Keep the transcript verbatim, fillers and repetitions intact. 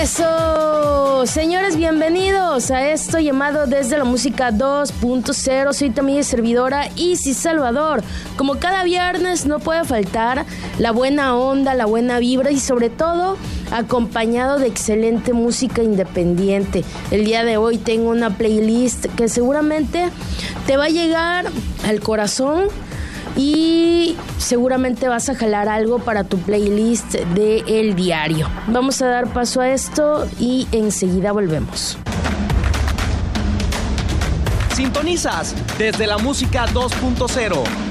Eso, señores, bienvenidos a esto llamado Desde la Música dos punto cero. Soy también servidora Isis Salvador. Como cada viernes no puede faltar la buena onda, la buena vibra y sobre todo acompañado de excelente música independiente. El día de hoy tengo una playlist que seguramente te va a llegar al corazón y seguramente vas a jalar algo para tu playlist de El Diario. Vamos a dar paso a esto y enseguida volvemos. Sintonizas Desde la Música dos punto cero.